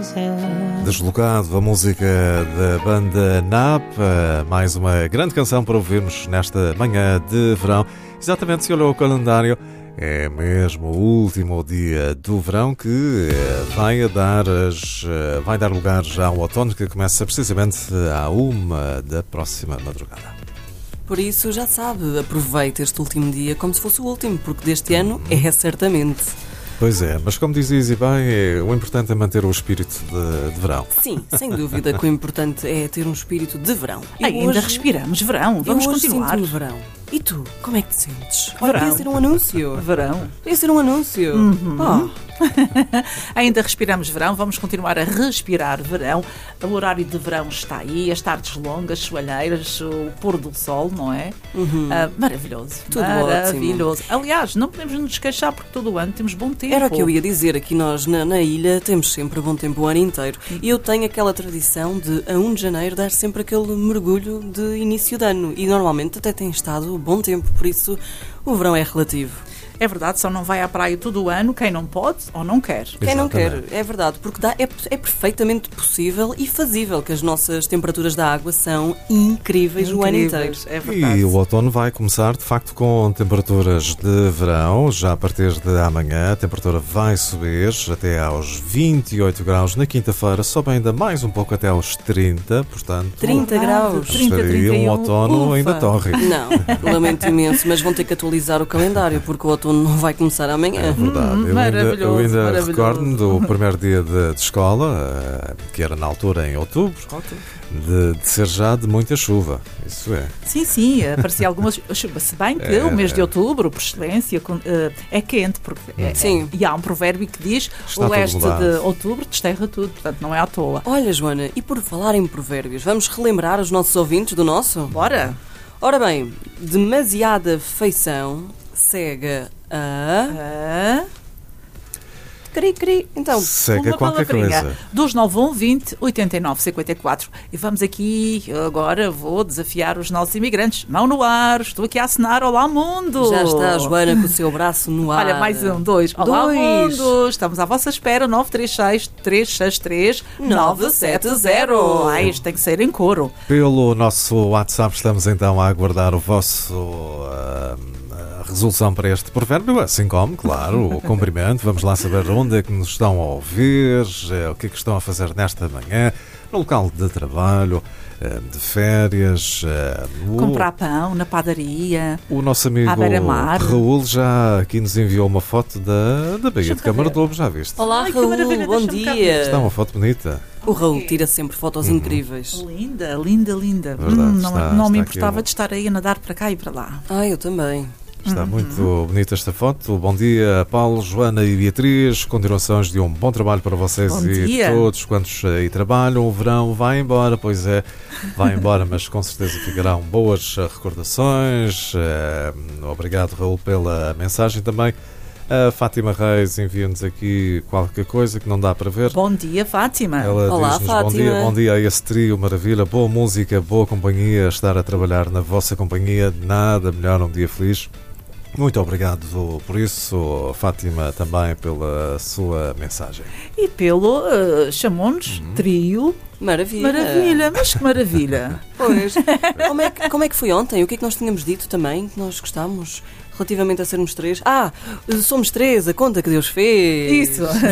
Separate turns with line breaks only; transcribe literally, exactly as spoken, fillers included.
Deslocado, a música da banda N A P, mais uma grande canção para ouvirmos nesta manhã de verão. Exatamente, se olhou o calendário, é mesmo o último dia do verão que vai dar, as, vai dar lugar já ao outono, que começa precisamente à uma da próxima madrugada.
Por isso, já sabe, aproveite este último dia como se fosse o último, porque deste ano é certamente.
Pois é, mas como diz Easy Bem, o importante é manter o espírito de, de verão.
Sim, sem dúvida que o importante é ter um espírito de verão.
E Ainda hoje, respiramos verão, vamos
eu hoje
continuar.
Sinto verão. E tu, como é que te sentes?
Verão.
Podia ser um anúncio.
Verão.
Podia ser um anúncio.
Uhum.
Oh.
Ainda respiramos verão, vamos continuar a respirar verão. O horário de verão está aí, as tardes longas, soalheiras, o pôr do sol, não é?
Uhum.
Ah, maravilhoso.
Tudo
maravilhoso.
ótimo.
Aliás, não podemos nos queixar porque todo o ano temos bom tempo.
Era o que eu ia dizer, aqui nós na, na ilha temos sempre bom tempo o ano inteiro. E eu tenho aquela tradição de a primeiro de janeiro dar sempre aquele mergulho de início de ano. E normalmente até tem estado bom tempo, por isso o verão é relativo.
É verdade, só não vai à praia todo o ano quem não pode ou não quer.
Quem não
Exatamente.
quer, é verdade, porque dá, é, é perfeitamente possível e fazível, que as nossas temperaturas da água são incríveis, o ano inteiro.
É verdade.
E o outono vai começar, de facto, com temperaturas de verão. Já a partir de amanhã a temperatura vai subir até aos vinte e oito graus. Na quinta-feira sobe ainda mais um pouco até aos trinta, portanto...
trinta graus.
trinta,
Estaria
trinta e um.
um outono
Ufa.
ainda torre.
Não, lamento imenso, mas vão ter que atualizar o calendário, porque o outono não vai começar amanhã.
É verdade.
Hum,
eu ainda, eu
maravilhoso,
ainda
maravilhoso.
recordo-me do primeiro dia de, de escola, que era na altura em outubro, de, de ser já de muita chuva. Isso é.
Sim, sim, aparecia alguma chuva. Se bem que
É,
o mês
é.
de outubro, por excelência, com- eh, é quente, porque é,
Sim.
e há um provérbio que diz
Está
o
tudo
leste
mudado.
de outubro desterra tudo, portanto não é à toa.
Olha, Joana, e por falar em provérbios, vamos relembrar os nossos ouvintes do nosso?
Bora!
Ora bem, demasiada feição cega a...
Ah,
Cri, cri. Então,
Seca
uma
qualquer
palavrinha.
coisa.
dois nove um, vinte, oitenta e nove, cinquenta e quatro. E vamos aqui, agora vou desafiar os nossos imigrantes. Mão no ar, estou aqui a acenar. Olá, mundo!
já está a Joana com o seu braço no ar.
Olha, mais um, dois. Olá,
Dois.
mundo! Estamos à vossa espera. nove três seis, três seis três, nove sete zero. Ah, isto tem que ser em coro.
Pelo nosso WhatsApp estamos então a aguardar o vosso ah, a resolução para este provérbio, assim como, claro, o cumprimento. Vamos lá saber onde é que nos estão a ouvir, eh, o que é que estão a fazer nesta manhã, no local de trabalho, eh, de férias. eh, o-
Comprar pão na padaria.
O nosso amigo
À beira-mar.
Raul já aqui nos enviou uma foto da, da Baía
Deixa-me
de Câmara
ver.
de Lobo, já viste?
Olá,
Ai, que
Raul,
maravilha,
bom
deixa-me cá ver.
dia.
Está uma foto bonita.
O Raul tira sempre fotos incríveis.
Linda, linda, linda.
Verdade,
Hum, não
está-
não
está
me
aqui
importava
uma-
de estar aí a nadar para cá e para lá.
Ah, eu também.
Está muito bonita esta foto. Bom dia, Paulo, Joana e Beatriz. Continuações de um bom trabalho para vocês
Bom
e
dia.
todos quantos aí trabalham. O verão vai embora, pois é, vai embora, mas com certeza ficarão boas eh, recordações. Eh, Obrigado, Raul, pela mensagem também. A Fátima Reis envia-nos aqui qualquer coisa que não dá para ver.
Bom dia, Fátima.
Ela
Olá,
diz-nos bom
Fátima.
dia, bom dia a esse trio, maravilha, boa música, boa companhia, estar a trabalhar na vossa companhia, nada melhor um dia feliz. Muito obrigado por isso, Fátima, também pela sua mensagem.
E pelo, uh, chamou-nos
Uhum.
trio.
Maravilha.
Maravilha, mas que maravilha.
Pois. Como é, que, como é que foi ontem? O que é que nós tínhamos dito também, que nós gostámos? Relativamente a sermos três. Ah, somos três, a conta que Deus fez.
Isso,